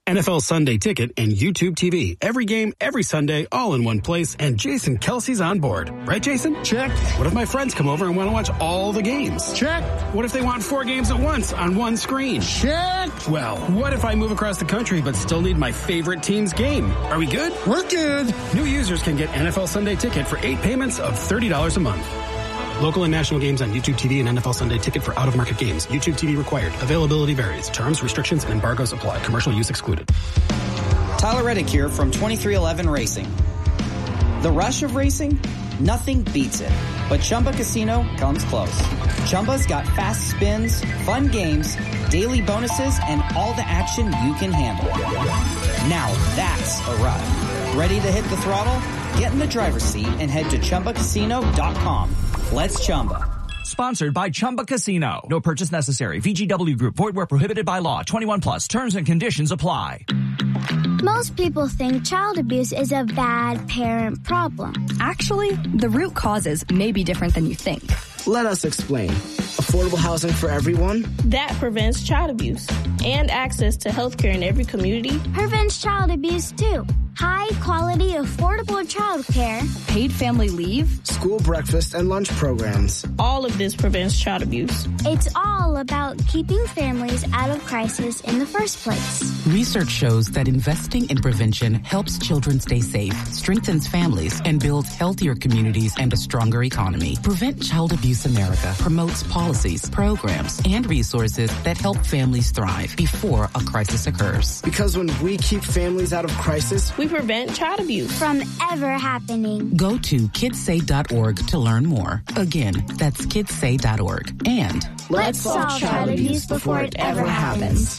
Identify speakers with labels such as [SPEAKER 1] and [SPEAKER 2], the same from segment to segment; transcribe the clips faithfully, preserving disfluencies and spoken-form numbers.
[SPEAKER 1] N F L Sunday Ticket and YouTube T V. Every game, every Sunday, all in one place, and Jason Kelsey's on board. Right, Jason?
[SPEAKER 2] Check.
[SPEAKER 1] What if my friends come over and want to watch all the games?
[SPEAKER 2] Check.
[SPEAKER 1] What if they want four games at once on one screen?
[SPEAKER 2] Check.
[SPEAKER 1] Well, what if I move across the country but still need my favorite team's game? Are we good?
[SPEAKER 2] We're good.
[SPEAKER 1] New users can get N F L Sunday Ticket for eight payments of thirty dollars a month. Local and national games on YouTube T V and N F L Sunday Ticket for out-of-market games. YouTube T V required. Availability varies. Terms, restrictions, and embargoes apply. Commercial use excluded.
[SPEAKER 3] Tyler Reddick here from twenty-three eleven Racing. The rush of racing? Nothing beats it. But Chumba Casino comes close. Chumba's got fast spins, fun games, daily bonuses, and all the action you can handle. Now that's a ride. Ready to hit the throttle? Get in the driver's seat and head to Chumba Casino dot com. Let's Chumba.
[SPEAKER 4] Sponsored by Chumba Casino. No purchase necessary. V G W Group. Void where prohibited by law. twenty-one plus. Terms and conditions apply.
[SPEAKER 5] Most people think child abuse is a bad parent problem.
[SPEAKER 6] Actually, the root causes may be different than you think.
[SPEAKER 7] Let us explain. Affordable housing for everyone?
[SPEAKER 8] That prevents child abuse. And access to health care in every community.
[SPEAKER 5] Prevents child abuse, too. High quality, affordable child care.
[SPEAKER 6] Paid family leave.
[SPEAKER 7] School breakfast and lunch programs.
[SPEAKER 8] All of this prevents child abuse.
[SPEAKER 5] It's all about keeping families out of crisis in the first place.
[SPEAKER 9] Research shows that investing in prevention helps children stay safe, strengthens families, and builds healthier communities and a stronger economy. Prevent Child Abuse America promotes policies, programs, and resources that help families thrive before a crisis occurs.
[SPEAKER 7] Because when we keep families out of crisis,
[SPEAKER 8] we prevent child abuse
[SPEAKER 5] from ever happening.
[SPEAKER 9] Go to kids say dot org to learn more. Again, that's kids say dot org. And
[SPEAKER 5] let's, let's solve child, child abuse before it ever happens.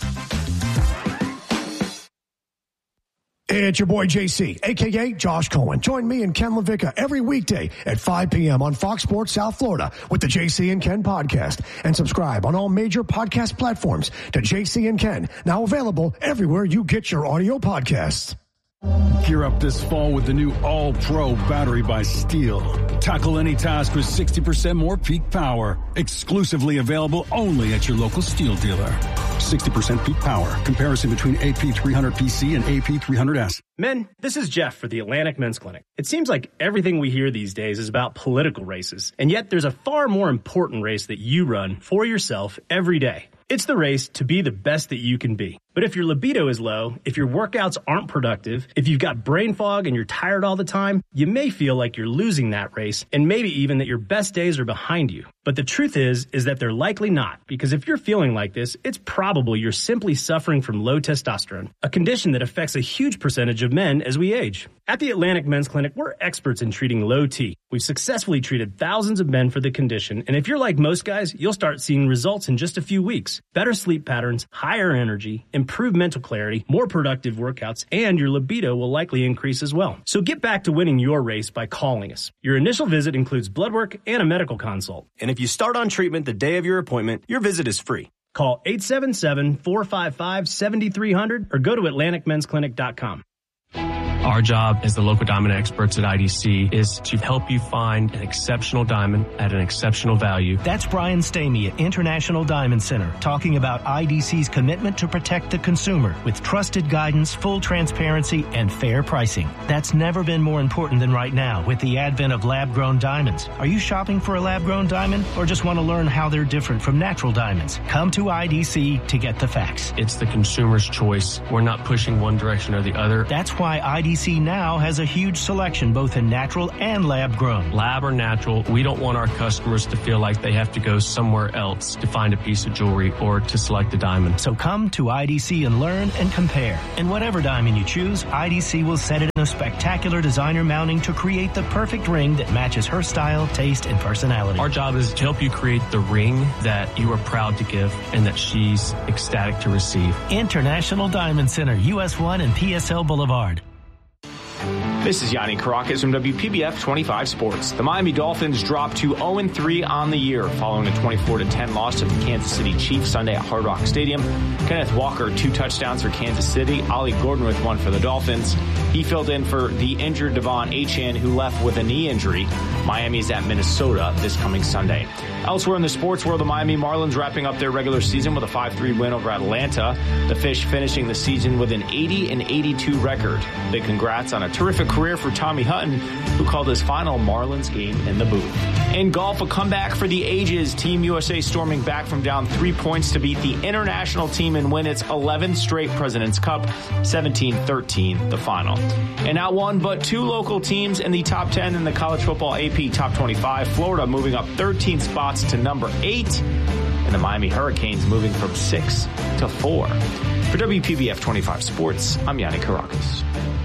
[SPEAKER 2] It's your boy J C, a k a. Josh Cohen. Join me and Ken LaVicka every weekday at five p.m. on Fox Sports South Florida with the J C and Ken podcast. And subscribe on all major podcast platforms to J C and Ken, now available everywhere you get your audio podcasts.
[SPEAKER 10] Gear up this fall with the new All-Pro battery by Steel. Tackle any task with sixty percent more peak power. Exclusively available only at your local Steel dealer. sixty percent peak power. Comparison between A P three hundred P C and A P three hundred S.
[SPEAKER 11] Men, this is Jeff for the Atlantic Men's Clinic. It seems like everything we hear these days is about political races. And yet there's a far more important race that you run for yourself every day. It's the race to be the best that you can be. But if your libido is low, if your workouts aren't productive, if you've got brain fog and you're tired all the time, you may feel like you're losing that race, and maybe even that your best days are behind you. But the truth is, is that they're likely not, because if you're feeling like this, it's probably you're simply suffering from low testosterone, a condition that affects a huge percentage of men as we age. At the Atlantic Men's Clinic, we're experts in treating low T. We've successfully treated thousands of men for the condition, and if you're like most guys, you'll start seeing results in just a few weeks. Better sleep patterns, higher energy, improved mental clarity, more productive workouts, and your libido will likely increase as well. So get back to winning your race by calling us. Your initial visit includes blood work and a medical consult. And if you start on treatment the day of your appointment, your visit is free. Call eight seven seven, four five five, seven three zero zero or go to atlantic men's clinic dot com.
[SPEAKER 12] Our job as the local diamond experts at I D C is to help you find an exceptional diamond at an exceptional value.
[SPEAKER 13] That's Brian Stamey at International Diamond Center talking about I D C's commitment to protect the consumer with trusted guidance, full transparency, and fair pricing. That's never been more important than right now with the advent of lab-grown diamonds. Are you shopping for a lab-grown diamond or just want to learn how they're different from natural diamonds? Come to I D C to get the facts.
[SPEAKER 12] It's the consumer's choice. We're not pushing one direction or the other.
[SPEAKER 13] That's why I D C now has a huge selection both in natural and lab-grown.
[SPEAKER 12] Lab or natural, we don't want our customers to feel like they have to go somewhere else to find a piece of jewelry or to select a diamond.
[SPEAKER 13] So come to I D C and learn and compare. And whatever diamond you choose, I D C will set it in a spectacular designer mounting to create the perfect ring that matches her style, taste, and personality.
[SPEAKER 12] Our job is to help you create the ring that you are proud to give and that she's ecstatic to receive.
[SPEAKER 13] International Diamond Center, U S one and P S L Boulevard.
[SPEAKER 14] This is Yanni Caracas from W P B F twenty-five Sports. The Miami Dolphins dropped to oh and three on the year following a twenty-four to ten loss to the Kansas City Chiefs Sunday at Hard Rock Stadium. Kenneth Walker, two touchdowns for Kansas City. Ollie Gordon with one for the Dolphins. He filled in for the injured Devon Achane, who left with a knee injury. Miami's at Minnesota this coming Sunday. Elsewhere in the sports world, the Miami Marlins wrapping up their regular season with a five three win over Atlanta. The Fish finishing the season with an eighty and eighty-two record. Big congrats on a terrific career for Tommy Hutton, who called his final Marlins game in the booth. In golf, a comeback for the ages. Team U S A storming back from down three points to beat the international team and win its eleventh straight President's Cup, seventeen thirteen, the final. And not one, but two local teams in the top ten in the college football A P Top twenty-five. Florida moving up thirteen spots to number eight, and the Miami Hurricanes moving from six to four. For W P B F twenty-five Sports, I'm Yanni Caracas.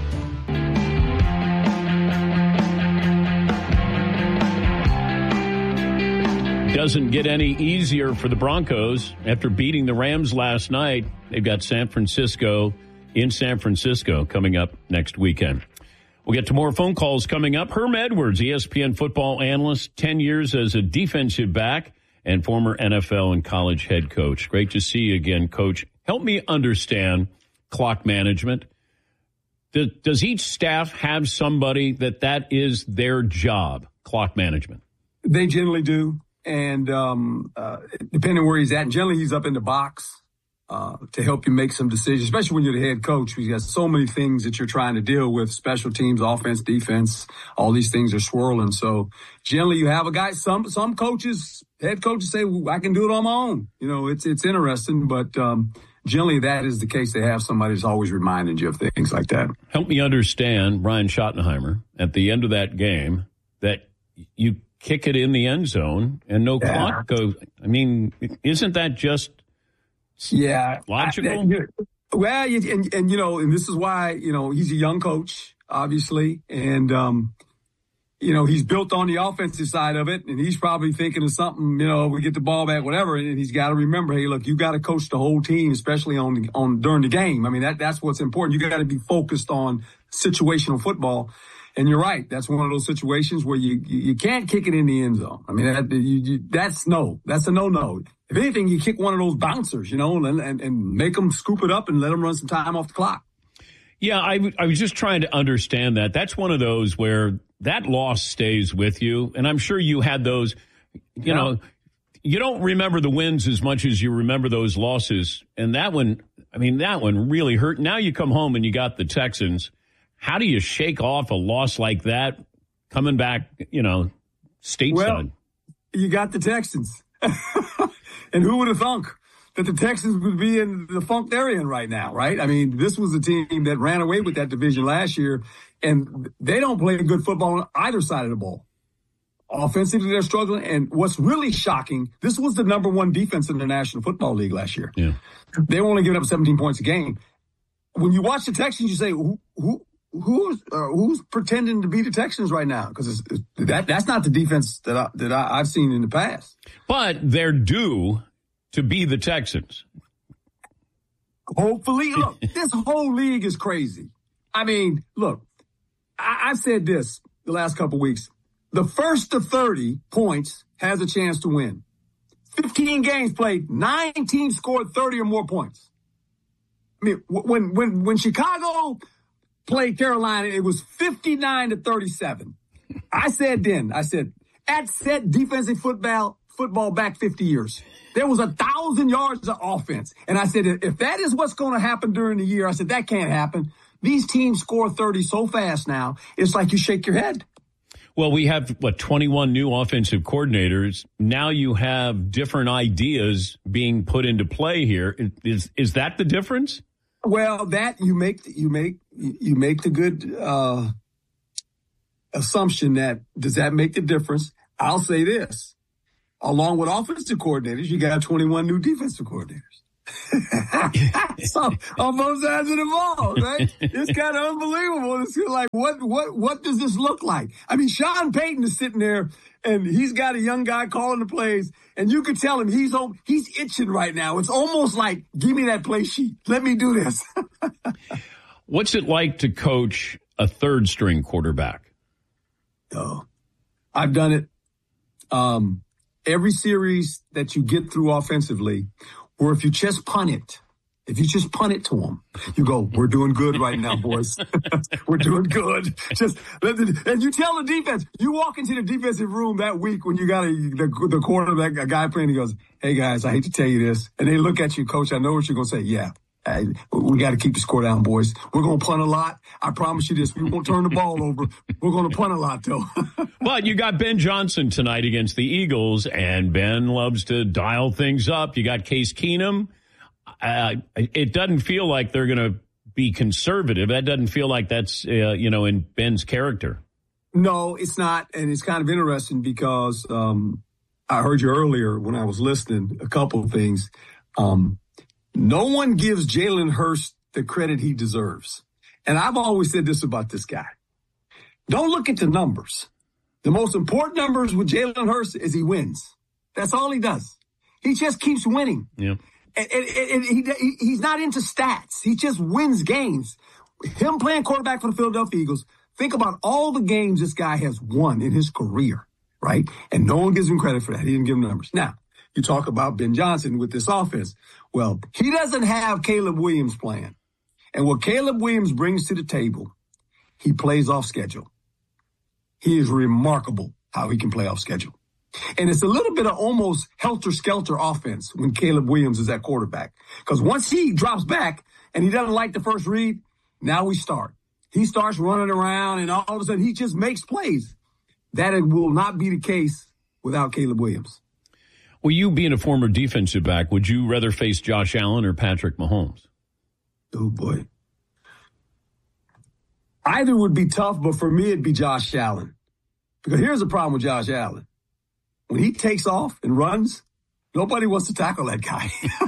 [SPEAKER 15] Doesn't get any easier for the Broncos after beating the Rams last night. They've got San Francisco in San Francisco coming up next weekend. We'll get to more phone calls coming up. Herm Edwards, E S P N football analyst, ten years as a defensive back and former N F L and college head coach. Great to see you again, Coach. Help me understand clock management. Does, does each staff have somebody that that is their job, clock management?
[SPEAKER 16] They generally do. And um, uh, depending where he's at, generally he's up in the box uh, to help you make some decisions, especially when you're the head coach. You've got so many things that you're trying to deal with, special teams, offense, defense, all these things are swirling. So generally you have a guy, some some coaches, head coaches say, well, I can do it on my own. You know, it's it's interesting, but um, generally that is the case. They have somebody that's always reminding you of things like that.
[SPEAKER 15] Help me understand, Brian Schottenheimer, at the end of that game, that you kick it in the end zone and no yeah. clock goes. I mean, isn't that just
[SPEAKER 16] yeah
[SPEAKER 15] logical?
[SPEAKER 16] I, that, well, and, and, you know, and this is why, you know, he's a young coach, obviously. And, um, you know, he's built on the offensive side of it. And he's probably thinking of something, you know, we get the ball back, whatever. And he's got to remember, hey, look, you got to coach the whole team, especially on the, on during the game. I mean, that that's what's important. You got to be focused on situational football. And you're right. That's one of those situations where you you, you can't kick it in the end zone. I mean, that, you, you, that's no. That's a no-no. If anything, you kick one of those bouncers, you know, and, and, and make them scoop it up and let them run some time off the clock.
[SPEAKER 15] Yeah, I, I was just trying to understand that. That's one of those where that loss stays with you. And I'm sure you had those, you yeah. know, you don't remember the wins as much as you remember those losses. And that one, I mean, that one really hurt. Now you come home and you got the Texans. How do you shake off a loss like that coming back, you know, stateside?
[SPEAKER 16] Well, you got the Texans. And who would have thunk that the Texans would be in the funk they're in right now, right? I mean, this was the team that ran away with that division last year, and they don't play good football on either side of the ball. Offensively, they're struggling. And what's really shocking, this was the number one defense in the National Football League last year.
[SPEAKER 15] Yeah.
[SPEAKER 16] They were only giving up seventeen points a game. When you watch the Texans, you say, who, who, Who's uh, who's pretending to be the Texans right now? Because that that's not the defense that I, that I, I've seen in the past.
[SPEAKER 15] But they're due to be the Texans.
[SPEAKER 16] Hopefully, look, this whole league is crazy. I mean, look, I, I've said this the last couple of weeks. The first to thirty points has a chance to win. Fifteen games played, nine teams scored thirty or more points. I mean, when when when Chicago played Carolina, it was fifty-nine to thirty-seven. I said then, I said, at set defensive football, football back fifty years. There was a thousand yards of offense. And I said, if that is what's going to happen during the year, I said, that can't happen. These teams score thirty so fast now, it's like you shake your head.
[SPEAKER 15] Well, we have, what, twenty-one new offensive coordinators. Now you have different ideas being put into play here. Is is that the difference?
[SPEAKER 16] Well, that you make you make you make the good uh, assumption that does that make the difference? I'll say this: along with offensive coordinators, you got twenty-one new defensive coordinators. So on both sides of the ball, right? It's kind of unbelievable. It's like what what what does this look like? I mean, Sean Payton is sitting there and he's got a young guy calling the plays, and you can tell him he's on, he's itching right now. It's almost like, give me that play sheet. Let me do this.
[SPEAKER 15] What's it like to coach a third string quarterback?
[SPEAKER 16] Oh, I've done it. Um, every series that you get through offensively, where if you just punt it, if you just punt it to them, you go, we're doing good right now, boys. We're doing good. Just and you tell the defense, you walk into the defensive room that week when you got a, the, the quarterback, a guy playing, he goes, hey guys, I hate to tell you this. And they look at you, coach, I know what you're going to say. Yeah, hey, we got to keep the score down, boys. We're going to punt a lot. I promise you this. We won't turn the ball over. We're going to punt a lot, though.
[SPEAKER 15] But you got Ben Johnson tonight against the Eagles, and Ben loves to dial things up. You got Case Keenum. Uh, it doesn't feel like they're going to be conservative. That doesn't feel like that's, uh, you know, in Ben's character.
[SPEAKER 16] No, it's not. And it's kind of interesting because um, I heard you earlier when I was listening, a couple of things. Um, no one gives Jalen Hurts the credit he deserves. And I've always said this about this guy. Don't look at the numbers. The most important numbers with Jalen Hurts is he wins. That's all he does. He just keeps winning.
[SPEAKER 15] Yeah.
[SPEAKER 16] And, and, and he, he he's not into stats. He just wins games. Him playing quarterback for the Philadelphia Eagles, think about all the games this guy has won in his career, right? And no one gives him credit for that. He didn't give him numbers. Now, you talk about Ben Johnson with this offense. Well, he doesn't have Caleb Williams playing. And what Caleb Williams brings to the table, he plays off schedule. He is remarkable how he can play off schedule. And it's a little bit of almost helter-skelter offense when Caleb Williams is at quarterback. Because once he drops back and he doesn't like the first read, now we start. He starts running around and all of a sudden he just makes plays. That will not be the case without Caleb Williams.
[SPEAKER 15] Well, you being a former defensive back, would you rather face Josh Allen or Patrick Mahomes?
[SPEAKER 16] Oh, boy. Either would be tough, but for me, it'd be Josh Allen. Because here's the problem with Josh Allen. When he takes off and runs, nobody wants to tackle that guy.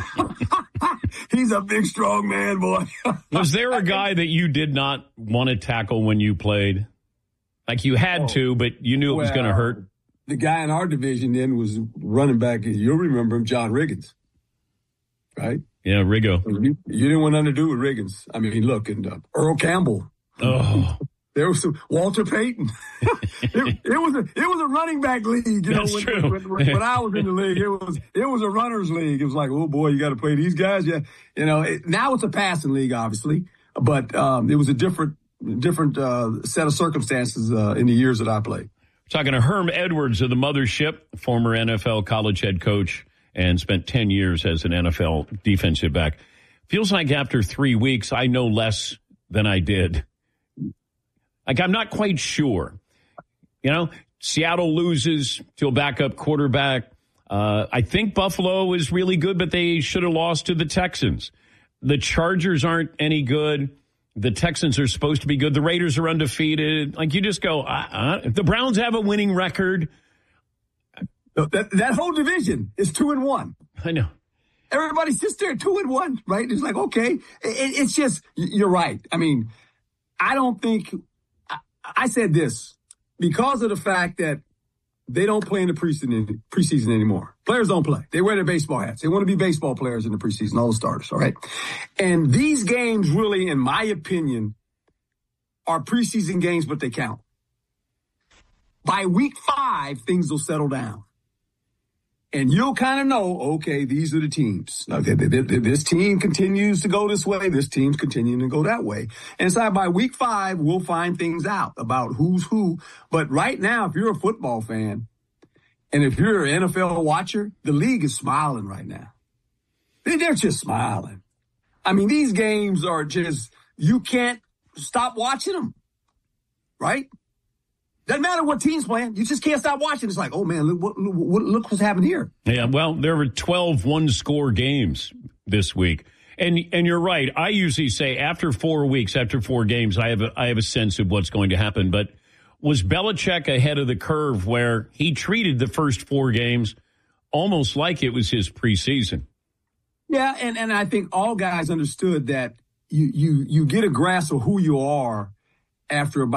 [SPEAKER 16] He's a big, strong man, boy.
[SPEAKER 15] Was there a guy that you did not want to tackle when you played? Like you had oh, to, but you knew it well, was going to hurt?
[SPEAKER 16] The guy in our division then was running back. You'll remember him, John Riggins. Right?
[SPEAKER 15] Yeah, Riggo.
[SPEAKER 16] You, you didn't want nothing to do with Riggins. I mean, look, and uh, Earl Campbell.
[SPEAKER 15] Oh.
[SPEAKER 16] There was some Walter Payton. it, it was a it was a running back league, you
[SPEAKER 15] That's
[SPEAKER 16] know. When,
[SPEAKER 15] true.
[SPEAKER 16] When, when, when I was in the league, it was it was a runners league. It was like, oh boy, you got to play these guys. Yeah, you know. It, now it's a passing league, obviously, but um, it was a different different uh, set of circumstances uh, in the years that I played.
[SPEAKER 15] Talking to Herm Edwards of the Mothership, former N F L college head coach, and spent ten years as an N F L defensive back. Feels like after three weeks, I know less than I did. Like, I'm not quite sure. You know, Seattle loses to a backup quarterback. Uh, I think Buffalo is really good, but they should have lost to the Texans. The Chargers aren't any good. The Texans are supposed to be good. The Raiders are undefeated. Like, you just go, uh, uh, the Browns have a winning record.
[SPEAKER 16] That, that whole division is two and one.
[SPEAKER 15] I know.
[SPEAKER 16] Everybody sits there two and one, right? It's like, okay, it, it's just, you're right. I mean, I don't think, I, I said this, because of the fact that they don't play in the preseason, preseason anymore. Players don't play. They wear their baseball hats. They want to be baseball players in the preseason, all the starters, all right? And these games really, in my opinion, are preseason games, but they count. By week five, things will settle down. And you'll kind of know, okay, these are the teams. Okay, this team continues to go this way. This team's continuing to go that way. And so by week five, we'll find things out about who's who. But right now, if you're a football fan and if you're an N F L watcher, the league is smiling right now. They're just smiling. I mean, these games are just, you can't stop watching them, right? Doesn't matter what team's playing. You just can't stop watching. It's like, oh, man, look, what, look, look what's happening here.
[SPEAKER 15] Yeah, well, there were twelve one-score games this week. And and you're right. I usually say after four weeks, after four games, I have a, I have a sense of what's going to happen. But was Belichick ahead of the curve where he treated the first four games almost like it was his preseason?
[SPEAKER 16] Yeah, and, and I think all guys understood that you, you, you get a grasp of who you are after about